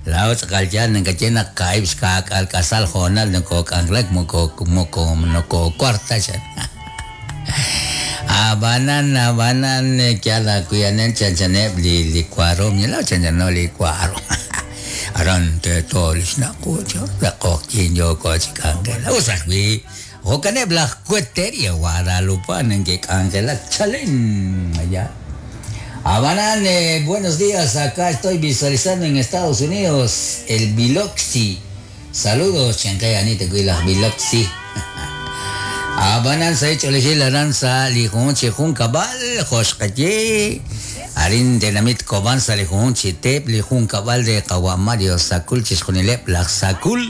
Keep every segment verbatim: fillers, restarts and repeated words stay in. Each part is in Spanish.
Laos kaljan ng kachena kaibs ka kasal honal ng ko kanglag mo ko mo ko no ko kwarta siya. Abanan abanan kya la kuyanen chanchane li li kwaro mila chanchano li kwaro. Aran te tolis na ko jo la ko kinyo ko chikangela. Usakwi o kane bla kweteria wala lupa ng kangela chalen allá. Abanan, eh, buenos días, acá estoy visualizando en Estados Unidos el Biloxi. Saludos, Chancay Anita Guila, Biloxi. Abanan, sa hecho legilaran sa lihon chihun kabal, hoshkaye. Arin dinamit koban sa lihon chitep, lihon kabal de kawamario sakul chishkunilep lak sakul.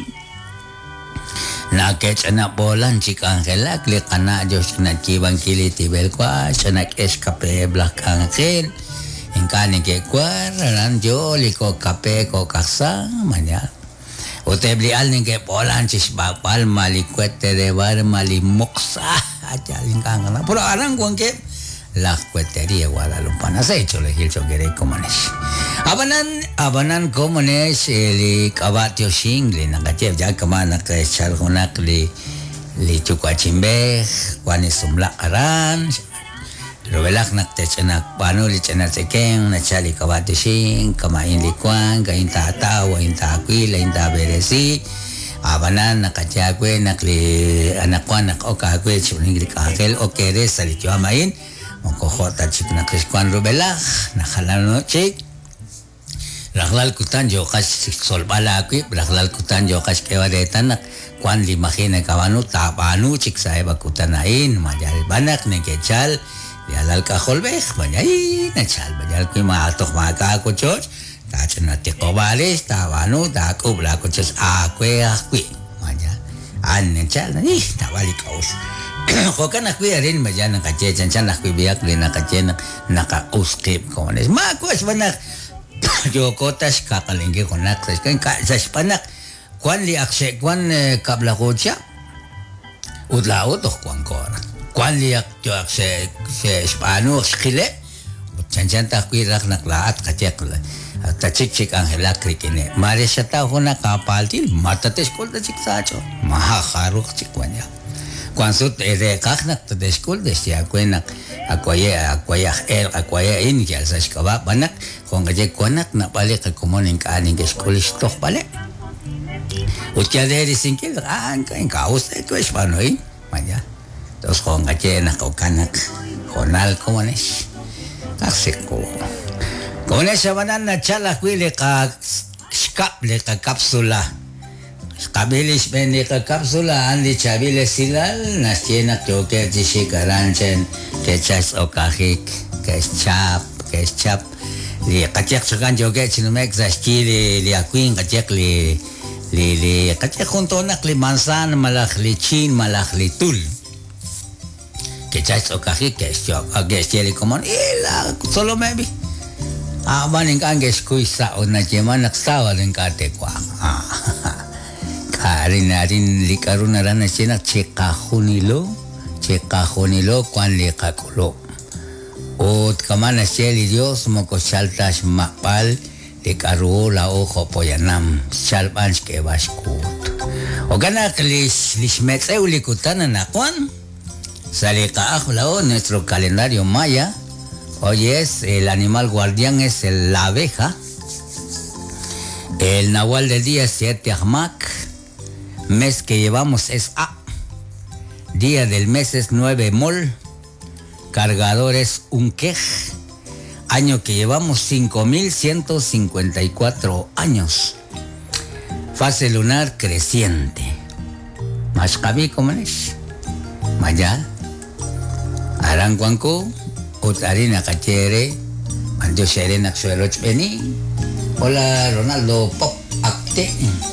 Nakech anak bolan chik angelak, likana Diyos na kibang kilitibel kwa, siyanak eskape blak angel. Ingkani ke kwar ran jo liko kape ko kaksa manya utebli al ning ke polan cis bapal mali kwete de bar mali moksa aja lingkang na pura arang kuang ke la kweteria Guadalupe na sa hecho le hilcho gere komanes abanan abanan komanes li kabatyo singli na kache ja kamana ke chal honak li li chukachimbe kwani sumla aran Robelak nak techenak pano li chenak sekeng na chali kabate sing kamain likuan kain tata wa inta akui la inta beresi abanan nakachakwe nakli anakwan nak oka akwe chuning kakel okere sali chwa main mongkojota chik nakiskuan robelak nakhalano chik raglal kutan jo kas solbala akui raglal kutan jo kas kewadetan nak kwan limahina kawanu tapanu chik saeba kutanain majal banak nekechal Yalal ka holbeh, banyay na chal, banyal ko yung maatok maka ako chos, tacho na tikobalis, tawano, tako, blako chos, akwe, akwe, manya, an na chal, na ih, tawali kaus. Ko ka nakwe rin, banya, nakache, chan chan, nakwe biyak, rin nakache, nakauskip, kones, makwas, banak, yokotas, kakalingge, konak, sas panak, kwan li akse, kwan kabla ko siya, udlao, toh kwan korak. Kwan liak jo se se Spano skile chanchan ta kuirak naklaat kachek la ta chik chik angela krikine mare shata hona kapaltil matate skol ta chik sacho maha kharuk chikwanya kwan sut ere kaknak ta de skol de sia kwena akwaye akwaye el akwaye in ya sa skaba banak kongaje kwanak na pale ka kumonin ka aning skol stok pale utya de risinkel an ka in kaus e ko Spano in manya Tos kong kache na kaukanak honal komones kaksiko komones sabanan na chala kwile ka skap le ka kapsula skabilis ben le ka kapsula andi chabile silal na siena toke jisi karanchen ke chas okahik ke chap ke chap li kachek sukan joge chinumek za skili li akwin kachek li li li kachek junto nak li mansan malak li chin malak li tul que ya es okaji que es yo que es yeli como ila solo maybe ah van en kange skuisa una semana estaba en kate kwa ah karin arin likaruna rana chena cheka junilo cheka junilo kwan le kakulo ot kamana sheli dios moko saltas mapal de karu la ojo poyanam salpans que baskut o gana klis lismetse ulikutana na kwan Salika Ajlao, nuestro calendario maya. Hoy es el animal guardián, es el, la abeja. El nahual del día es siete Ahmak. Mes que llevamos es A. Día del mes es nueve Mol. Cargador es un Quej. Año que llevamos cinco mil ciento cincuenta y cuatro años. Fase lunar creciente. Mashkabi, ¿cómo es? Maya. Arangkuanku utari nakachere mando shere naksuelo chbeni hola Ronaldo Pop Acte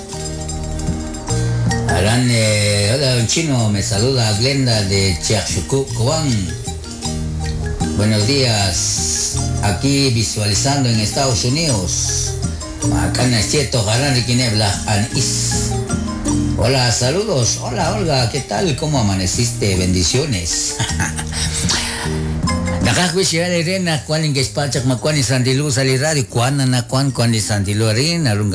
aran eh, hola un chino me saluda Glenda de Chiachucu Cobán buenos días aquí visualizando en Estados Unidos acá Nachieto Garán Riquinebla Anis hola saludos hola Olga ¿qué tal? ¿cómo amaneciste? bendiciones Nakakwi siya rin na kwan yung gespatchak makwan ni Sandilu sa lirari kwan na nakwan kwan ni Sandilu rin